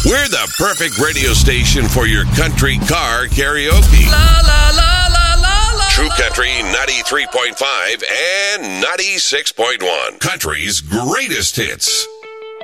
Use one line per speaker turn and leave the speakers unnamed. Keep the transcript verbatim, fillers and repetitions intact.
We're the perfect radio station for your country car karaoke.
La la la la la la.
True Country ninety-three point five and ninety-six point one. Country's greatest hits.